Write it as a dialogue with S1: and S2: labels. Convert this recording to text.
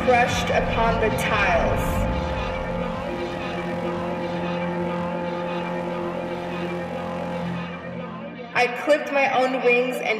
S1: crushed upon the tiles. I clipped my own wings and